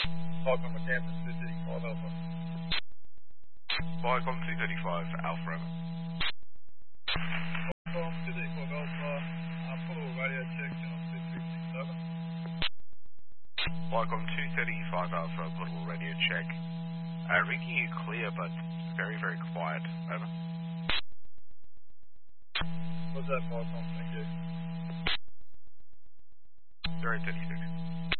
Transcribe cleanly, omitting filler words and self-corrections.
Viacom Campus 235 Alpha. Viacom 235 Alpha. Viacom 235 Alpha, portable radio check channel 2367. Viacom 235 Alpha, portable radio check. Ringing you clear, but very, very quiet. Over. What's that, Viacom? Thank you. 036.